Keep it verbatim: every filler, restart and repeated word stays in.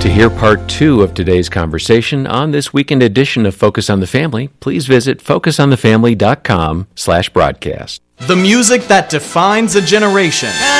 To hear part two of today's conversation on this weekend edition of Focus on the Family, please visit focus on the family dot com slash broadcast. The music that defines a generation.